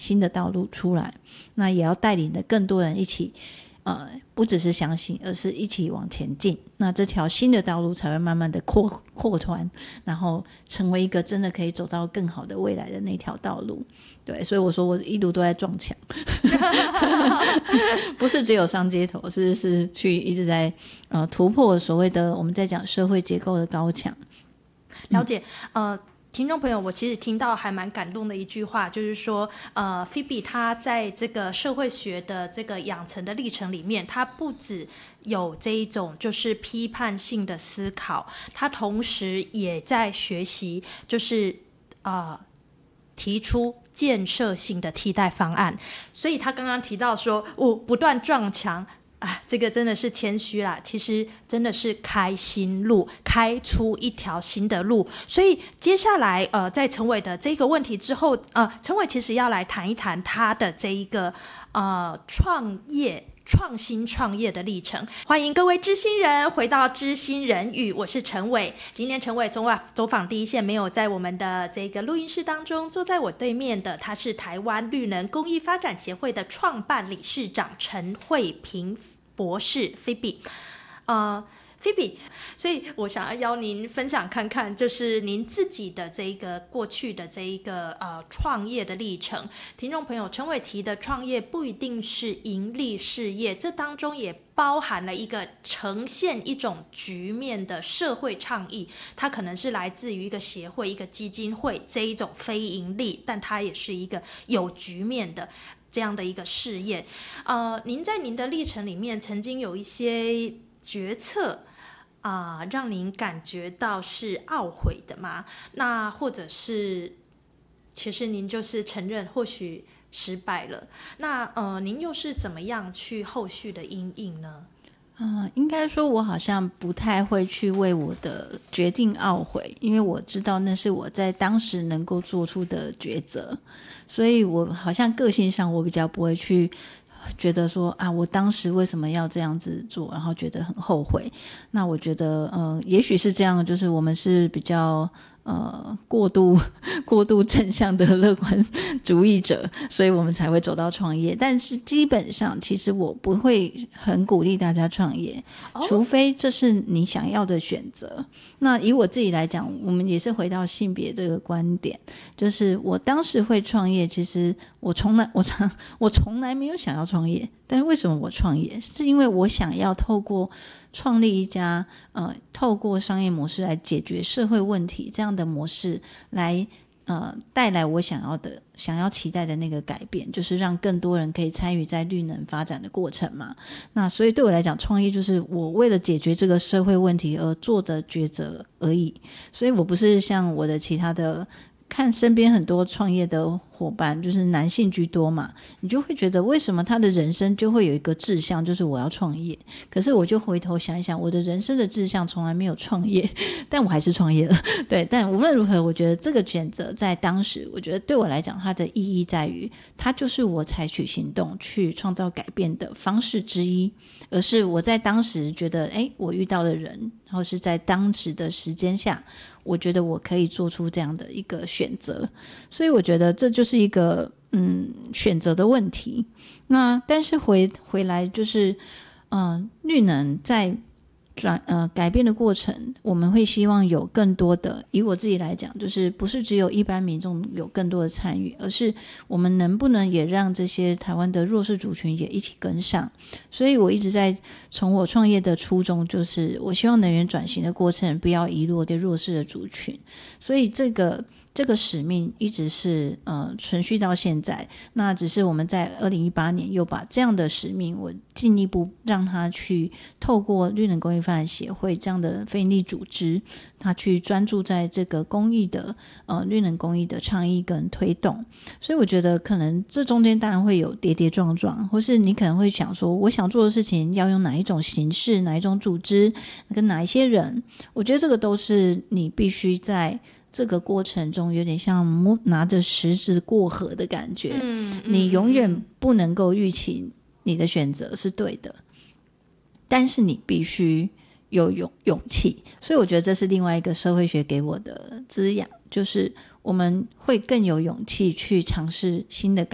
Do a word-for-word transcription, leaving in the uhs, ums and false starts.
新的道路出来，那也要带领的更多人一起呃，不只是相信，而是一起往前进，那这条新的道路才会慢慢的扩扩宽，然后成为一个真的可以走到更好的未来的那条道路。对，所以我说我一路都在撞墙不是只有上街头，是是去一直在呃突破所谓的我们在讲社会结构的高墙。 了解。呃听众朋友，我其实听到还蛮感动的一句话，就是说，呃，Phoebe 她在这个社会学的这个养成的历程里面，她不只有这一种就是批判性的思考，她同时也在学习，就是呃提出建设性的替代方案。所以她刚刚提到说，我不断撞墙。啊，这个真的是谦虚啦，其实真的是开新路，开出一条新的路。所以接下来呃，在陈伟的这个问题之后，呃，陈伟其实要来谈一谈他的这一个呃创业创新创业的历程。欢迎各位知心人回到知心人语，我是陈伟。今天陈伟走走访第一线，没有在我们的这个录音室当中，坐在我对面的他是台湾绿能公益发展协会的创办理事长陈慧萍博士 Phoebe。 呃 Phoebe， 所以我想要邀您分享看看，就是您自己的这一个过去的这一个呃创业的历程。听众朋友，陈伟提的创业不一定是盈利事业，这当中也包含了一个呈现一种局面的社会倡议，它可能是来自于一个协会、一个基金会这一种非盈利，但它也是一个有局面的这样的一个事业。呃，您在您的历程里面曾经有一些决策啊、呃，让您感觉到是懊悔的吗？那或者是其实您就是承认或许失败了，那呃，您又是怎么样去后续的因应呢？ 嗯，应该说我好像不太会去为我的决定懊悔，因为我知道那是我在当时能够做出的抉择，所以我好像个性上我比较不会去觉得说啊，我当时为什么要这样子做，然后觉得很后悔。那我觉得呃，也许是这样，就是我们是比较呃过度过度正向的乐观主义者，所以我们才会走到创业。但是基本上其实我不会很鼓励大家创业，除非这是你想要的选择。那以我自己来讲，我们也是回到性别这个观点，就是我当时会创业，其实我从来我从我从来没有想要创业，但是为什么我创业？是因为我想要透过创立一家呃，透过商业模式来解决社会问题这样的模式，来呃带来我想要的、想要期待的那个改变，就是让更多人可以参与在绿能发展的过程嘛。那所以对我来讲，创业就是我为了解决这个社会问题而做的抉择而已。所以我不是像我的其他的。看身边很多创业的伙伴，就是男性居多嘛，你就会觉得为什么他的人生就会有一个志向，就是我要创业。可是我就回头想一想，我的人生的志向从来没有创业，但我还是创业了。对，但无论如何，我觉得这个选择在当时，我觉得对我来讲，它的意义在于，它就是我采取行动去创造改变的方式之一，而是我在当时觉得，哎，我遇到的人，然后是在当时的时间下，我觉得我可以做出这样的一个选择。所以我觉得这就是一个嗯选择的问题。那但是回回来就是嗯、呃，绿能在转呃改变的过程，我们会希望有更多的，以我自己来讲，就是不是只有一般民众有更多的参与，而是我们能不能也让这些台湾的弱势族群也一起跟上。所以我一直在从我创业的初衷，就是我希望能源转型的过程不要遗落对弱势的族群，所以这个这个使命一直是呃存续到现在。那只是我们在二零一八年又把这样的使命，我进一步让它去透过绿能公益发展协会这样的非营利组织，它去专注在这个公益的呃绿能公益的倡议跟推动。所以我觉得可能这中间当然会有跌跌撞撞，或是你可能会想说，我想做的事情要用哪一种形式、哪一种组织、跟哪一些人，我觉得这个都是你必须在这个过程中有点像拿着石子过河的感觉、嗯嗯、你永远不能够预期你的选择是对的，但是你必须有勇勇气。所以我觉得这是另外一个社会学给我的滋养，就是我们会更有勇气去尝试新的改